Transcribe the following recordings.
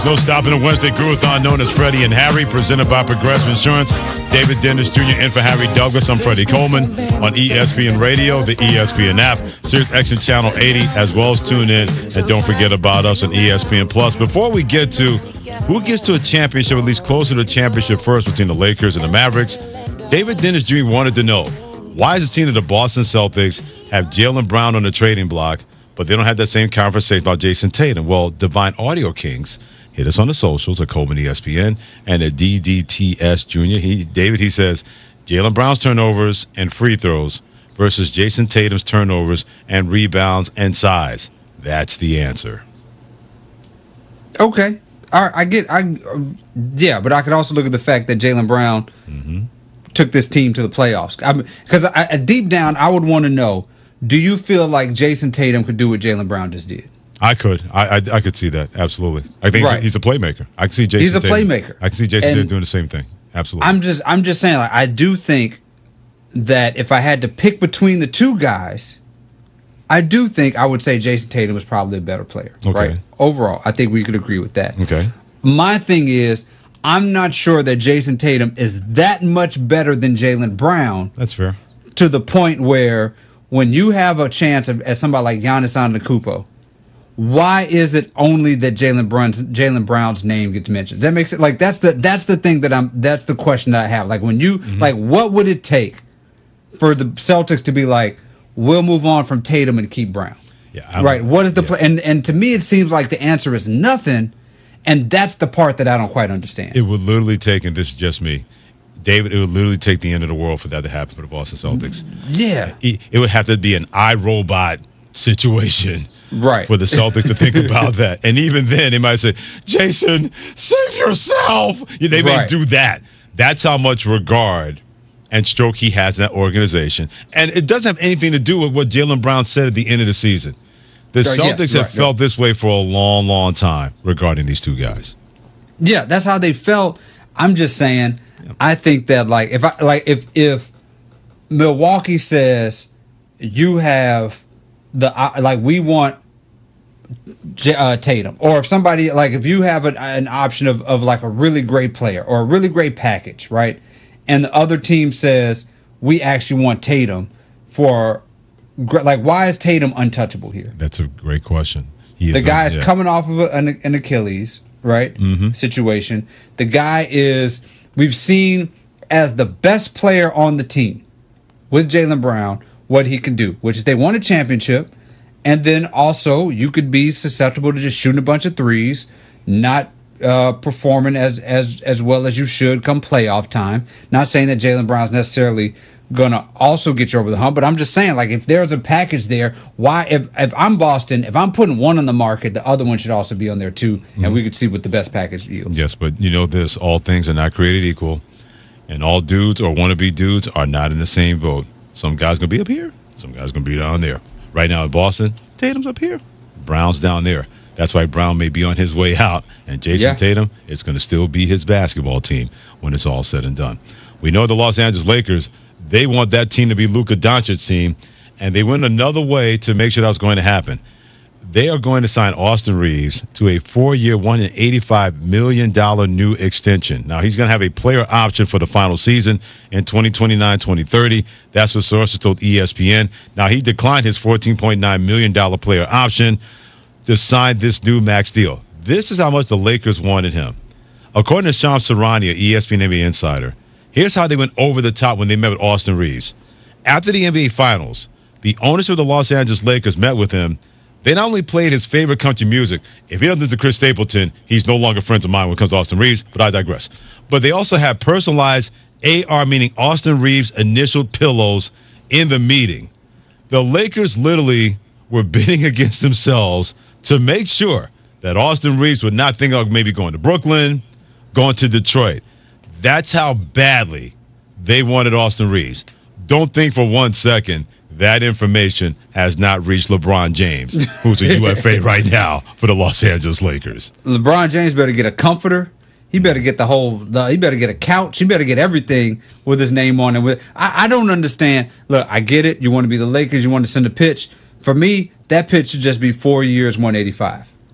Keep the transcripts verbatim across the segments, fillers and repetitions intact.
No stopping a Wednesday Groovathon known as Freddie and Harry, presented by Progressive Insurance. David Dennis Junior in for Harry Douglas. I'm Freddie Coleman on E S P N Radio, the E S P N app, Sirius X M Channel eighty, as well as tune in. And don't forget about us on E S P N Plus. Before we get to who gets to a championship, at least closer to a championship first between the Lakers and the Mavericks, David Dennis Junior wanted to know, why is it seen that the Boston Celtics have Jaylen Brown on the trading block, but they don't have that same conversation about Jason Tatum? Well, Divine Audio Kings hit us on the socials at Coleman E S P N and at D D T S Junior He, David, he says, Jaylen Brown's turnovers and free throws versus Jason Tatum's turnovers and rebounds and size. That's the answer. Okay. All right, I get I yeah, but I could also look at the fact that Jaylen Brown mm-hmm. took this team to the playoffs. Because I, I, deep down, I would want to know, do you feel like Jason Tatum could do what Jaylen Brown just did? I could. I, I I could see that. Absolutely. I think right. he's, a, he's a playmaker. I can see Jason He's a Tatum. playmaker. I can see Jason Tatum doing the same thing. Absolutely. I'm just I'm just saying, like, I do think that if I had to pick between the two guys, I do think I would say Jason Tatum is probably a better player. Okay. Right? Overall, I think we could agree with that. Okay. My thing is, I'm not sure that Jason Tatum is that much better than Jaylen Brown. That's fair. To the point where when you have a chance of, as somebody like Giannis Antetokounmpo, why is it only that Jaylen Brown's Jaylen Brown's name gets mentioned? That makes it like that's the that's the thing that I'm that's the question that I have. Like when you mm-hmm. like what would it take for the Celtics to be like, we'll move on from Tatum and keep Brown? Yeah, I'm, right. What is the yeah. play? And and to me, it seems like the answer is nothing, and that's the part that I don't quite understand. It would literally take, and this is just me, David. It would literally take the end of the world for that to happen for the Boston Celtics. Yeah, it, it would have to be an iRobot situation, right, for the Celtics to think about that. And even then, they might say, "Jason, save yourself." Yeah, they may right. do that. That's how much regard and stroke he has in that organization. And it doesn't have anything to do with what Jaylen Brown said at the end of the season. The right, Celtics yes, have right, felt right. this way for a long, long time regarding these two guys. Yeah, that's how they felt. I'm just saying, yeah. I think that like if I like if if Milwaukee says you have the uh, like we want J- uh, Tatum, or if somebody like if you have an, an option of of like a really great player or a really great package, right? And the other team says we actually want Tatum for like, why is Tatum untouchable here? That's a great question. He the guy is yeah. coming off of a, an, an Achilles, right? Mm-hmm. Situation. The guy is we've seen as the best player on the team with Jaylen Brown what he can do, which is they won a championship, and then also you could be susceptible to just shooting a bunch of threes, not uh, performing as as as well as you should come playoff time. Not saying that Jaylen Brown's necessarily gonna also get you over the hump, but I'm just saying, like, if there's a package there, why if if I'm Boston, if I'm putting one on the market, the other one should also be on there too, mm-hmm. and we could see what the best package yields. Yes, but you know this: all things are not created equal, and all dudes or wannabe dudes are not in the same boat. Some guys gonna be up here, some guys gonna be down there. Right now in Boston, Tatum's up here, Brown's down there. That's why Brown may be on his way out, and Jason yeah. Tatum is going to still be his basketball team when it's all said and done. We know the Los Angeles Lakers, they want that team to be Luka Doncic's team, and they went another way to make sure that was going to happen. They are going to sign Austin Reeves to a four-year, one hundred eighty-five million dollars new extension. Now, he's going to have a player option for the final season in twenty twenty-nine twenty thirty. That's what sources told E S P N. Now, he declined his fourteen point nine million dollars player option to sign this new max deal. This is how much the Lakers wanted him. According to Shams Charania, E S P N N B A insider, here's how they went over the top when they met with Austin Reeves. After the N B A Finals, the owners of the Los Angeles Lakers met with him. They not only played his favorite country music. If he doesn't listen to Chris Stapleton, he's no longer friends of mine when it comes to Austin Reeves, but I digress. But they also had personalized A R, meaning Austin Reeves' initial pillows, in the meeting. The Lakers literally were bidding against themselves to make sure that Austin Reeves would not think of maybe going to Brooklyn, going to Detroit. That's how badly they wanted Austin Reeves. Don't think for one second that information has not reached LeBron James, who's a U F A right now for the Los Angeles Lakers. LeBron James better get a comforter. He better get the whole. The, he better get a couch. He better get everything with his name on it. With I, I don't understand. Look, I get it. You want to be the Lakers. You want to send a pitch. For me, that pitch should just be four years, one eighty-five.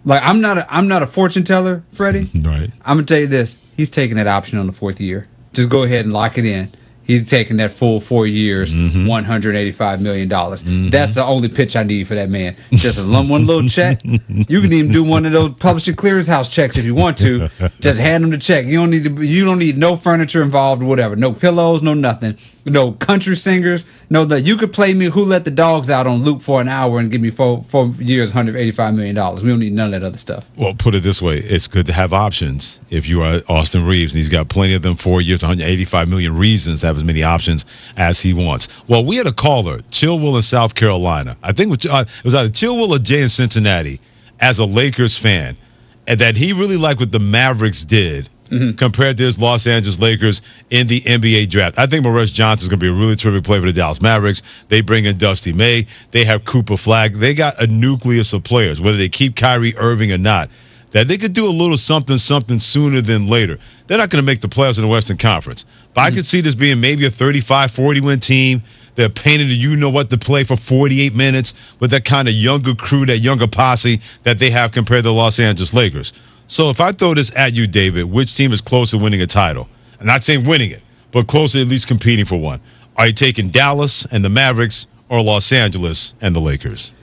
Like I'm not a I'm not a fortune teller, Freddie. Right. I'm gonna tell you this: he's taking that option on the fourth year. Just go ahead and lock it in. He's taking that full four years, mm-hmm. one hundred eighty-five million dollars. Mm-hmm. That's the only pitch I need for that man. Just a one little check. You can even do one of those publishing clearinghouse checks if you want to. Just hand him the check. You don't need to. You don't need no furniture involved, whatever. No pillows, no nothing. No country singers. No, that you could play me Who Let the Dogs Out on loop for an hour and give me four four years, one hundred eighty-five million dollars. We don't need none of that other stuff. Well, put it this way: it's good to have options. If you are Austin Reeves, and he's got plenty of them, four years, one hundred eighty-five million reasons to have as many options as he wants. Well, we had a caller, Chillwell in South Carolina. I think it was either Chillwell or Jay in Cincinnati, as a Lakers fan, and that he really liked what the Mavericks did. Mm-hmm. Compared to his Los Angeles Lakers in the N B A draft. I think Morris Johnson is going to be a really terrific player for the Dallas Mavericks. They bring in Dusty May. They have Cooper Flagg. They got a nucleus of players, whether they keep Kyrie Irving or not, that they could do a little something, something sooner than later. They're not going to make the playoffs in the Western Conference. But mm-hmm. I could see this being maybe a thirty-five, forty-win team. They're painted to you-know-what to play for forty-eight minutes with that kind of younger crew, that younger posse that they have compared to the Los Angeles Lakers. So if I throw this at you, David, which team is close to winning a title? I'm not saying winning it, but close to at least competing for one. Are you taking Dallas and the Mavericks or Los Angeles and the Lakers?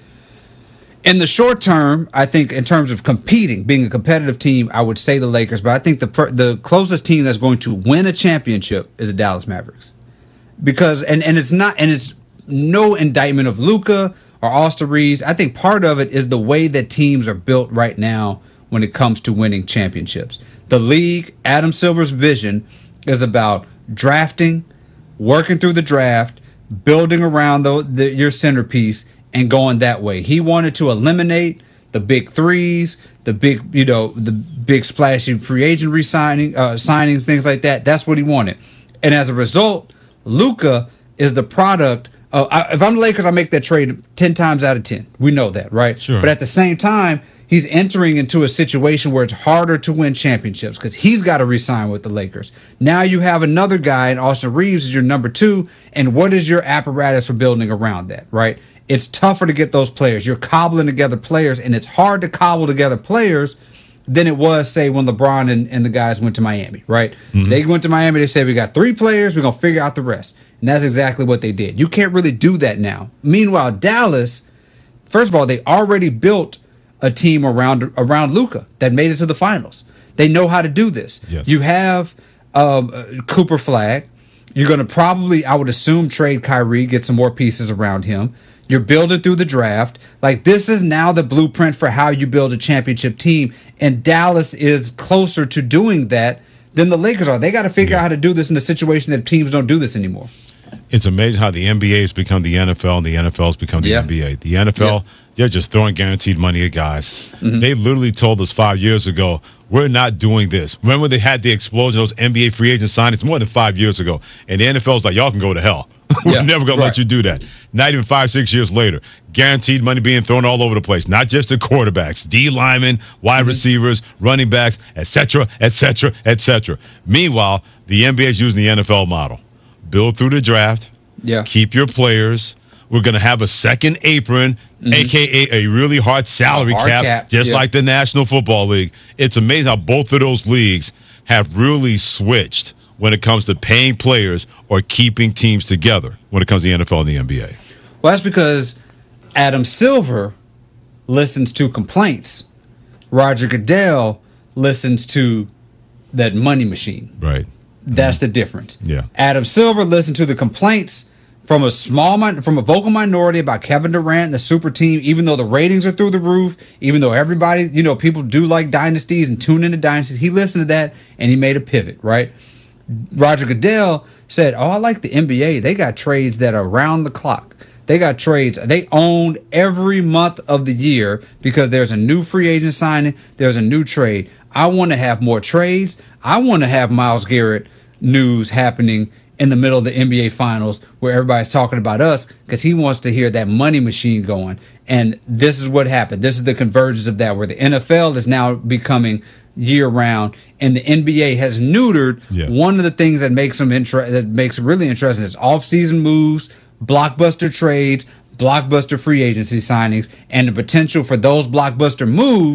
In the short term, I think in terms of competing, being a competitive team, I would say the Lakers. But I think the the closest team that's going to win a championship is the Dallas Mavericks. Because, and, and it's not, and it's no indictment of Luka or Austin Reeves. I think part of it is the way that teams are built right now when it comes to winning championships. The league, Adam Silver's vision is about drafting, working through the draft, building around the, the, your centerpiece, and going that way. He wanted to eliminate the big threes, the big, you know, the big splashy free agent re-signing, uh, signings, things like that. That's what he wanted. And as a result, Luka is the product of, I, if I'm the Lakers, I make that trade ten times out of ten. We know that, right? Sure. But at the same time, he's entering into a situation where it's harder to win championships because he's got to re-sign with the Lakers. Now you have another guy, and Austin Reeves is your number two, and what is your apparatus for building around that, right? It's tougher to get those players. You're cobbling together players, and it's hard to cobble together players than it was, say, when LeBron and, and the guys went to Miami, right? Mm-hmm. They went to Miami, they said, we got three players, we're going to figure out the rest. And that's exactly what they did. You can't really do that now. Meanwhile, Dallas, first of all, they already built a team around around Luka that made it to the finals. They know how to do this. Yes. You have um, uh, Cooper Flagg. You're going to probably, I would assume, trade Kyrie, get some more pieces around him. You're building through the draft. Like, this is now the blueprint for how you build a championship team. And Dallas is closer to doing that than the Lakers are. They got to figure yeah. out how to do this in a situation that teams don't do this anymore. It's amazing how the N B A has become the N F L and the N F L has become the yeah. N B A. The N F L, yeah. they're just throwing guaranteed money at guys. Mm-hmm. They literally told us five years ago, we're not doing this. Remember they had the explosion of those N B A free agent signings more than five years ago. And the N F L's like, y'all can go to hell. We're yeah, never going right. to let you do that. Not even five, six years later. Guaranteed money being thrown all over the place. Not just the quarterbacks, D linemen, wide mm-hmm. receivers, running backs, et cetera, et cetera, et cetera. Meanwhile, the N B A is using the N F L model. Build through the draft. Yeah. Keep your players. We're going to have a second apron, mm-hmm. a k a a really hard salary hard cap, cap, just yeah. like the National Football League. It's amazing how both of those leagues have really switched when it comes to paying players or keeping teams together when it comes to the N F L and the N B A. Well, that's because Adam Silver listens to complaints. Roger Goodell listens to that money machine. Right. That's mm-hmm. the difference. Yeah. Adam Silver listened to the complaints from a small min- from a vocal minority about Kevin Durant and the super team, even though the ratings are through the roof, even though everybody, you know, people do like dynasties and tune into dynasties. He listened to that and he made a pivot, right? Roger Goodell said, oh, I like the N B A. They got trades that are around the clock. They got trades. They owned every month of the year because there's a new free agent signing. There's a new trade. I want to have more trades. I want to have Myles Garrett news happening in the middle of the N B A Finals where everybody's talking about us because he wants to hear that money machine going. And this is what happened. This is the convergence of that, where the N F L is now becoming year-round, and the N B A has neutered yeah. one of the things that makes them inter- that makes it really interesting is off-season moves, blockbuster trades, blockbuster free agency signings, and the potential for those blockbuster moves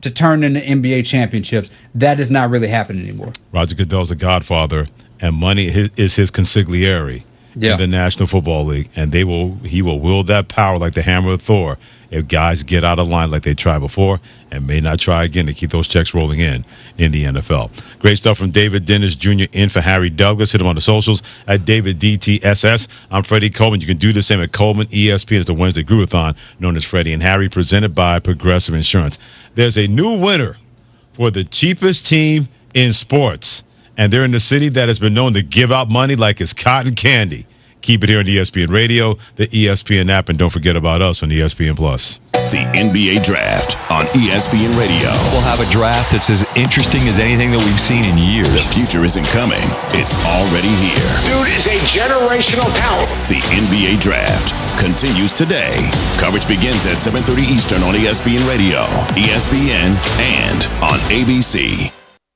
to turn into N B A championships. That is not really happening anymore. Roger Goodell's the godfather, and money is, is his consigliere yeah. in the National Football League, and they will he will wield that power like the hammer of Thor if guys get out of line like they tried before and may not try again to keep those checks rolling in in the N F L. Great stuff from David Dennis Junior in for Harry Douglas. Hit him on the socials at David D T S S. I'm Freddie Coleman. You can do the same at Coleman E S P N. It's the Wednesday Groovathon, known as Freddie and Harry, presented by Progressive Insurance. There's a new winner for the cheapest team in sports, and they're in the city that has been known to give out money like it's cotton candy. Keep it here on E S P N Radio, the E S P N app, and don't forget about us on E S P N Plus. The N B A Draft on E S P N Radio. We'll have a draft that's as interesting as anything that we've seen in years. The future isn't coming. It's already here. Dude is a generational talent. The N B A Draft continues today. Coverage begins at seven thirty Eastern on E S P N Radio, E S P N, and on A B C.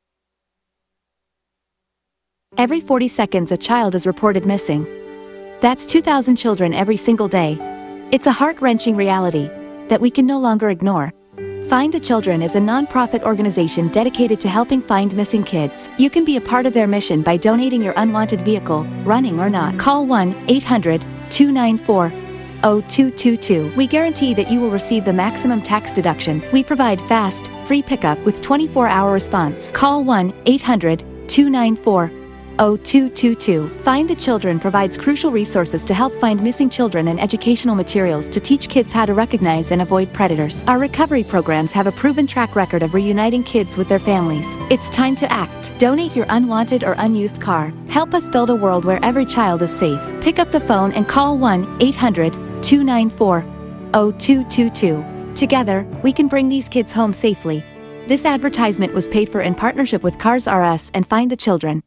Every forty seconds, a child is reported missing. That's two thousand children every single day. It's a heart-wrenching reality that we can no longer ignore. Find the Children is a non-profit organization dedicated to helping find missing kids. You can be a part of their mission by donating your unwanted vehicle, running or not. Call one eight hundred two nine four zero two two two. We guarantee that you will receive the maximum tax deduction. We provide fast, free pickup with twenty-four hour response. Call one eight hundred two nine four zero two two two. Find the Children provides crucial resources to help find missing children and educational materials to teach kids how to recognize and avoid predators. Our recovery programs have a proven track record of reuniting kids with their families. It's time to act. Donate your unwanted or unused car. Help us build a world where every child is safe. Pick up the phone and call one eight hundred two nine four zero two two two. Together, we can bring these kids home safely. This advertisement was paid for in partnership with Cars R Us and Find the Children.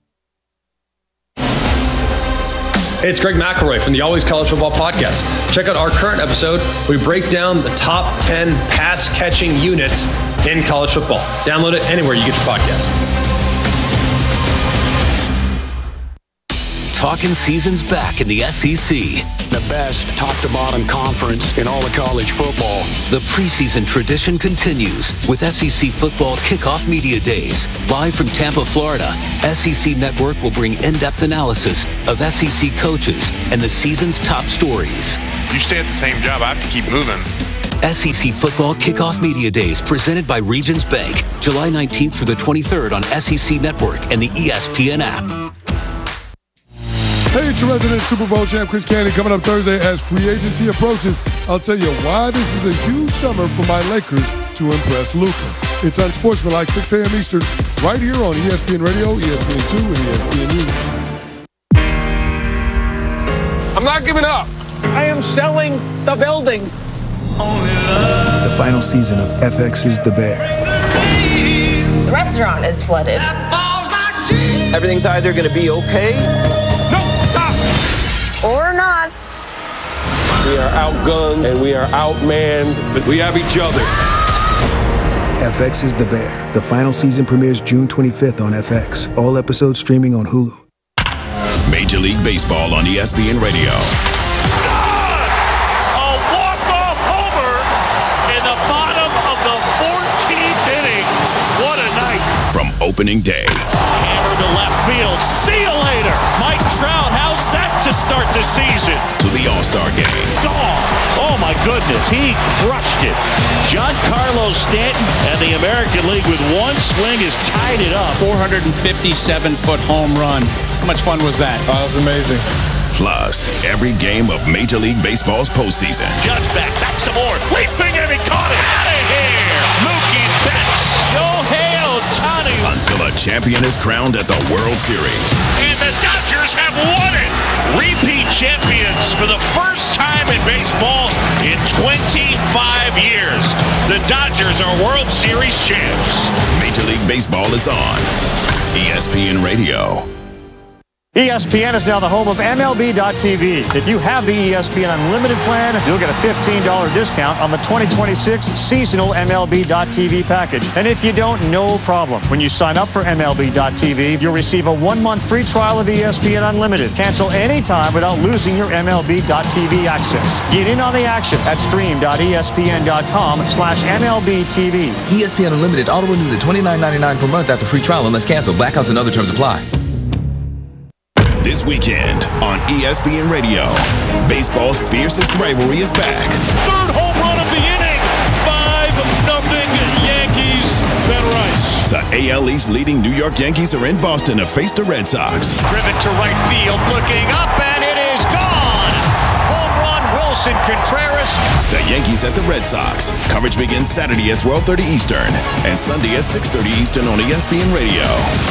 Hey, it's Greg McElroy from the Always College Football Podcast. Check out our current episode. We break down the top ten pass-catching units in college football. Download it anywhere you get your podcast. Talking season's back in the S E C. The best top-to-bottom conference in all of college football. The preseason tradition continues with S E C Football Kickoff Media Days. Live from Tampa, Florida, S E C Network will bring in-depth analysis of S E C coaches and the season's top stories. You stay at the same job, I have to keep moving. S E C Football Kickoff Media Days presented by Regions Bank, July nineteenth through the twenty-third on S E C Network and the E S P N app. Hey, it's your resident Super Bowl champ, Chris Candy, coming up Thursday as free agency approaches. I'll tell you why this is a huge summer for my Lakers to impress Luka. It's Unsportsmanlike, six a.m. Eastern, right here on E S P N Radio, E S P N two, and E S P N U. I'm not giving up. I am selling the building. The final season of F X's The Bear. The restaurant is flooded. Everything's either going to be okay or not. We are outgunned and we are outmanned, but we have each other. F X's The Bear. The final season premieres June twenty-fifth on F X. All episodes streaming on Hulu. Major League Baseball on E S P N Radio. A walk-off homer in the bottom of the fourteenth inning. What a night. From opening day. Hammer to left field. See you later. Mike Trout, how's that to start the season? To the All-Star game. Gone. Oh, my goodness. He crushed it. Giancarlo Stanton and the American League with one swing has tied it up. four hundred fifty-seven foot home run. How much fun was that? Oh, that was amazing. Plus, every game of Major League Baseball's postseason. Judge back, back some more. Leaping and he caught it. Out of here. Mookie Betts. Shohei Ohtani. Until a champion is crowned at the World Series. And the Dodgers have won it. Repeat champions for the first time in baseball in twenty-five years. The Dodgers are World Series champs. Major League Baseball is on E S P N Radio. E S P N is now the home of M L B dot T V. If you have the E S P N Unlimited plan, you'll get a fifteen dollars discount on the twenty twenty-six seasonal M L B dot T V package. And if you don't, no problem. When you sign up for M L B dot T V, you'll receive a one-month free trial of E S P N Unlimited. Cancel anytime without losing your M L B dot T V access. Get in on the action at stream dot E S P N dot com slash M L B T V. E S P N Unlimited auto renews at twenty-nine ninety-nine per month after free trial unless canceled. Blackouts and other terms apply. This weekend on E S P N Radio, baseball's fiercest rivalry is back. Third home run of the inning. five nothing Yankees. Ben Rice. The A L East leading New York Yankees are in Boston to face the Red Sox. Driven to right field, looking up, and it is gone. Home run, Wilson Contreras. The Yankees at the Red Sox. Coverage begins Saturday at twelve thirty Eastern and Sunday at six thirty Eastern on E S P N Radio.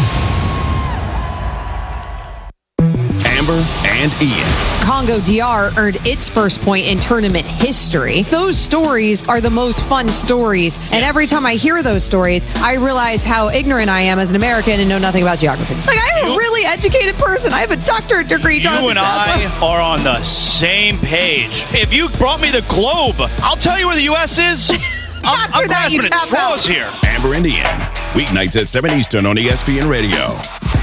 Amber and Ian. Congo D R earned its first point in tournament history. Those stories are the most fun stories. And every time I hear those stories, I realize how ignorant I am as an American and know nothing about geography. Like, I'm a really educated person. I have a doctorate degree. Jonathan You and I are on the same page. If you brought me the globe, I'll tell you where the U S is. I'm, I'm that, you grasping at straws here. Amber and Ian. Weeknights at seven Eastern on E S P N Radio.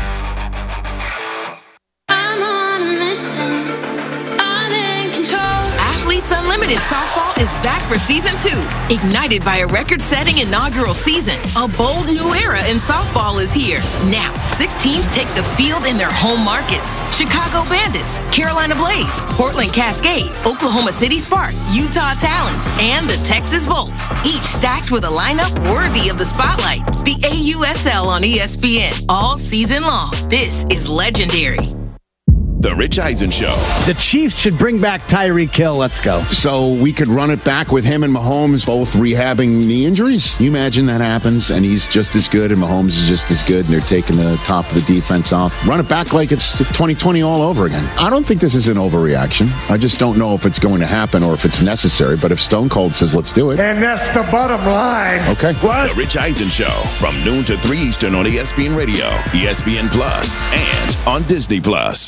Unlimited Softball is back for season two. Ignited by a record-setting inaugural season, a bold new era in softball is here. Now, six teams take the field in their home markets. Chicago Bandits, Carolina Blaze, Portland Cascade, Oklahoma City Spark, Utah Talons, and the Texas Volts. Each stacked with a lineup worthy of the spotlight. The A U S L on E S P N all season long. This is legendary. The Rich Eisen Show. The Chiefs should bring back Tyreek Hill. Let's go. So we could run it back with him and Mahomes both rehabbing knee injuries. Can you imagine that happens and he's just as good and Mahomes is just as good and they're taking the top of the defense off? Run it back like it's twenty twenty all over again. I don't think this is an overreaction. I just don't know if it's going to happen or if it's necessary. But if Stone Cold says let's do it. And that's the bottom line. Okay. What? The Rich Eisen Show from noon to three Eastern on E S P N Radio, E S P N Plus, and on Disney Plus.